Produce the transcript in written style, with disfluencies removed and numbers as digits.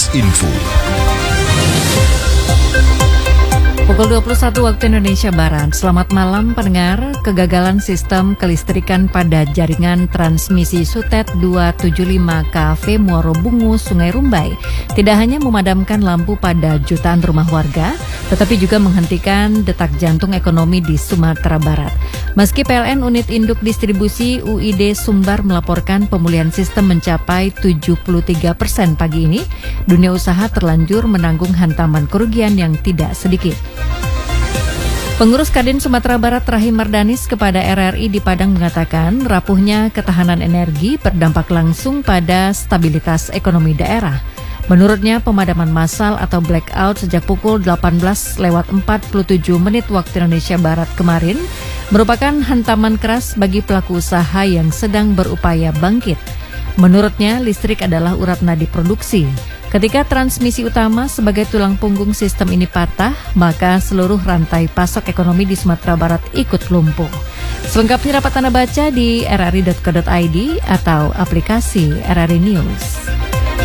Kilas Info. Pukul 21 waktu Indonesia Barat. Selamat malam pendengar. Kegagalan sistem kelistrikan pada jaringan transmisi Sutet 275 KV Muaro Bungu, Sungai Rumbai tidak hanya memadamkan lampu pada jutaan rumah warga, tetapi juga menghentikan detak jantung ekonomi di Sumatera Barat. Meski PLN Unit Induk Distribusi UID Sumbar melaporkan pemulihan sistem mencapai 73% pagi ini, dunia usaha terlanjur menanggung hantaman kerugian yang tidak sedikit. Pengurus Kadin Sumatera Barat Rahim Mardanis kepada RRI di Padang mengatakan rapuhnya ketahanan energi berdampak langsung pada stabilitas ekonomi daerah. Menurutnya pemadaman massal atau blackout sejak pukul 18:47 waktu Indonesia Barat kemarin merupakan hantaman keras bagi pelaku usaha yang sedang berupaya bangkit. Menurutnya listrik adalah urat nadi produksi. Ketika transmisi utama sebagai tulang punggung sistem ini patah, maka seluruh rantai pasok ekonomi di Sumatera Barat ikut lumpuh. Selengkapnya dapat Anda baca di rri.co.id atau aplikasi RRI News.